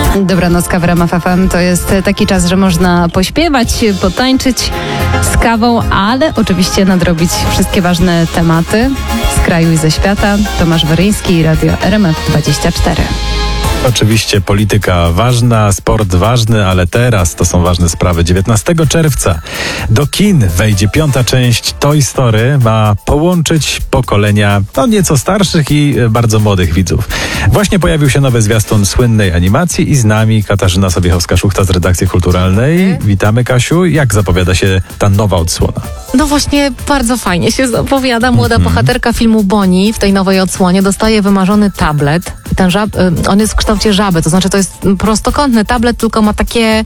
Dobranocka w RMF FM to jest taki czas, że można pośpiewać, potańczyć z kawą, ale oczywiście nadrobić wszystkie ważne tematy z kraju i ze świata. Tomasz Weryński i Radio RMF24. Oczywiście polityka ważna, sport ważny, ale teraz to są ważne sprawy. 19 czerwca do kin wejdzie 5. część Toy Story. Ma połączyć pokolenia nieco starszych i bardzo młodych widzów. Właśnie pojawił się nowy zwiastun słynnej animacji i z nami Katarzyna Sobiechowska-Szuchta z Redakcji Kulturalnej. Witamy, Kasiu. Jak zapowiada się ta nowa odsłona? No właśnie, bardzo fajnie się zapowiada. Młoda bohaterka filmu Bonnie w tej nowej odsłonie dostaje wymarzony tablet. Ten on jest w kształcie żaby, to znaczy to jest prostokątny tablet, tylko ma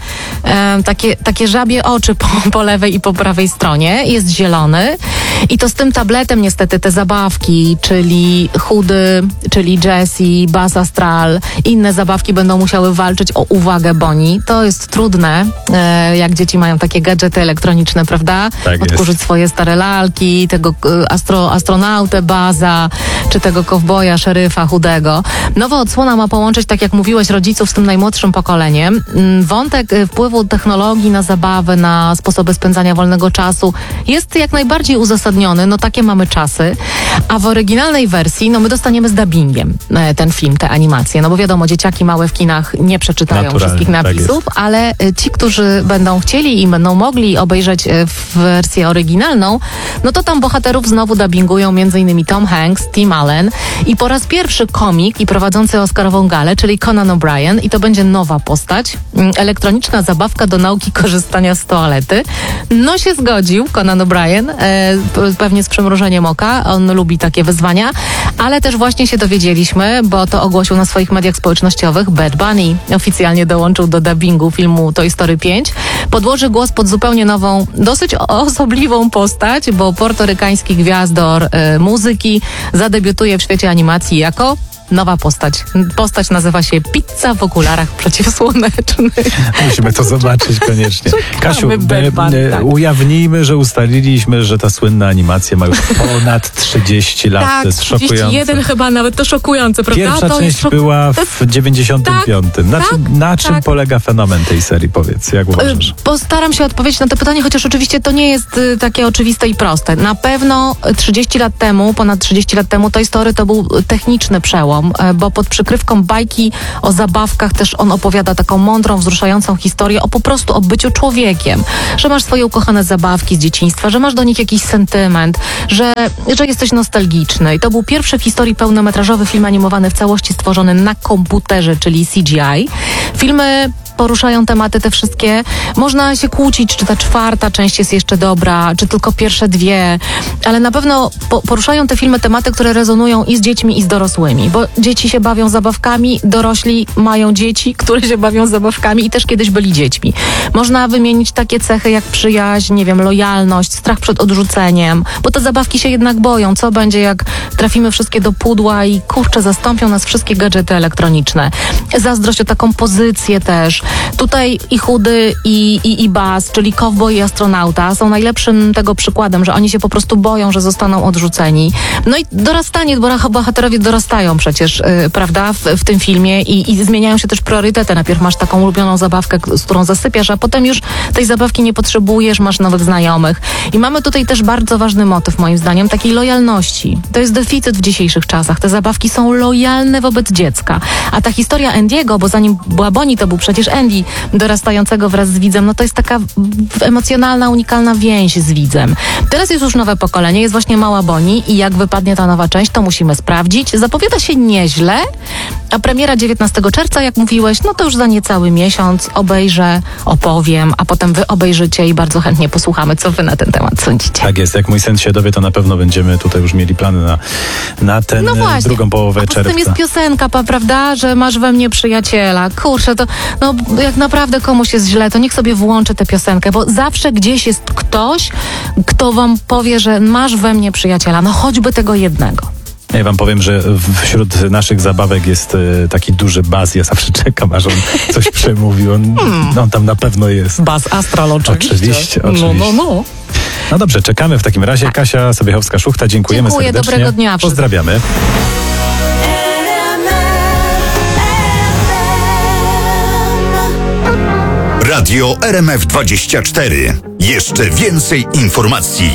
takie żabie oczy po lewej i po prawej stronie. Jest zielony i to z tym tabletem niestety te zabawki, czyli Chudy, czyli Jessie, Buzz Astral, inne zabawki będą musiały walczyć o uwagę Bonnie. To jest trudne, jak dzieci mają takie gadżety elektroniczne, prawda? Tak odkurzyć swoje stare lalki, tego astronautę Buzza, czy tego kowboja, szeryfa Chudego. Nowa odsłona ma połączyć, tak jak mówiłeś, rodziców z tym najmłodszym pokoleniem. Wątek wpływu technologii na zabawę, na sposoby spędzania wolnego czasu jest jak najbardziej uzasadniony. No takie mamy czasy. A w oryginalnej wersji, my dostaniemy z dubbingiem ten film, te animacje. No bo wiadomo, dzieciaki małe w kinach nie przeczytają wszystkich napisów, tak, ale ci, którzy będą chcieli i będą mogli obejrzeć wersję oryginalną, no to tam bohaterów znowu dubbingują m.in. Tom Hanks, Tim Allen i po raz pierwszy komik i prowadzący Oscarową galę, czyli Conan O'Brien, i to będzie nowa postać. Elektroniczna zabawka do nauki korzystania z toalety. No się zgodził Conan O'Brien, pewnie z przymrużeniem oka, on lubi takie wyzwania, ale też właśnie się dowiedzieliśmy, bo to ogłosił na swoich mediach społecznościowych, Bad Bunny oficjalnie dołączył do dubbingu filmu Toy Story 5. Podłoży głos pod zupełnie nową, dosyć osobliwą postać, bo portorykański gwiazdor muzyki zadebiutuje w świecie animacji jako nowa postać. Postać nazywa się Pizza w okularach przeciwsłonecznych. Musimy to zobaczyć koniecznie. Kasiu, ujawnijmy, że ustaliliśmy, że ta słynna animacja ma już ponad 30 lat. Tak, to jest 31 szokujące. chyba nawet, to szokujące, prawda? Pierwsza to część była w 95. Na czym polega fenomen tej serii, powiedz? Jak uważasz? Postaram się odpowiedzieć na to pytanie, chociaż oczywiście to nie jest takie oczywiste i proste. Na pewno 30 lat temu, ponad 30 lat temu Toy Story to był techniczny przełom, bo pod przykrywką bajki o zabawkach też on opowiada taką mądrą, wzruszającą historię o po prostu o byciu człowiekiem. Że masz swoje ukochane zabawki z dzieciństwa, że masz do nich jakiś sentyment, że jesteś nostalgiczny. I to był pierwszy w historii pełnometrażowy film animowany w całości stworzony na komputerze, czyli CGI. Filmy poruszają tematy te wszystkie. Można się kłócić, czy ta 4. część jest jeszcze dobra, czy tylko pierwsze 2, ale na pewno poruszają te filmy tematy, które rezonują i z dziećmi, i z dorosłymi, bo dzieci się bawią zabawkami, dorośli mają dzieci, które się bawią zabawkami i też kiedyś byli dziećmi. Można wymienić takie cechy jak przyjaźń, lojalność, strach przed odrzuceniem, bo te zabawki się jednak boją. Co będzie, jak trafimy wszystkie do pudła i zastąpią nas wszystkie gadżety elektroniczne. Zazdrość o taką pozycję też. Tutaj i Chudy, i Buzz, czyli kowboj i astronauta, są najlepszym tego przykładem, że oni się po prostu boją, że zostaną odrzuceni. No i dorastanie, bo bohaterowie dorastają przecież, prawda, w tym filmie i zmieniają się też priorytety. Najpierw masz taką ulubioną zabawkę, z którą zasypiasz, a potem już tej zabawki nie potrzebujesz, masz nowych znajomych. I mamy tutaj też bardzo ważny motyw, moim zdaniem, takiej lojalności. To jest deficyt w dzisiejszych czasach. Te zabawki są lojalne wobec dziecka. A ta historia Andy'ego, bo zanim była Bonnie, to był przecież Andy, dorastającego wraz z widzem, no to jest taka emocjonalna, unikalna więź z widzem. Teraz jest już nowe pokolenie, jest właśnie mała Bonnie i jak wypadnie ta nowa część, to musimy sprawdzić. Zapowiada się nieźle, a premiera 19 czerwca, jak mówiłeś, no to już za niecały miesiąc. Obejrzę, opowiem, a potem wy obejrzycie i bardzo chętnie posłuchamy, co wy na ten temat sądzicie. Tak jest, jak mój syn się dowie, to na pewno będziemy tutaj już mieli plany na tę drugą połowę czerwca. A poza tym jest piosenka, prawda, że masz we mnie przyjaciela. Kurczę, to jak naprawdę komuś jest źle, to niech sobie włączy tę piosenkę, bo zawsze gdzieś jest ktoś, kto wam powie, że masz we mnie przyjaciela, choćby tego jednego. Ja wam powiem, że wśród naszych zabawek jest taki duży Buzz. Ja zawsze czekam, aż on coś przemówi. On tam na pewno jest. Buzz Astral oczywiście. No dobrze, czekamy w takim razie. Kasia Sobiechowska-Szuchta, dziękujemy serdecznie. Dobrego dnia. Pozdrawiamy. Radio RMF24. Jeszcze więcej informacji